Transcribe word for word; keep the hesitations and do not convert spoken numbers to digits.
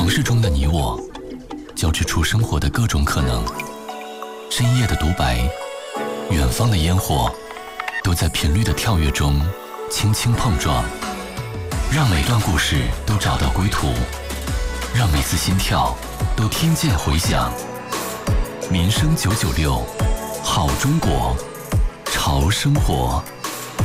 城市中的你我，交织出生活的各种可能。深夜的独白，远方的烟火，都在频率的跳跃中轻轻碰撞。让每段故事都找到归途，让每次心跳都听见回响。民生九九六，好中国，潮生活。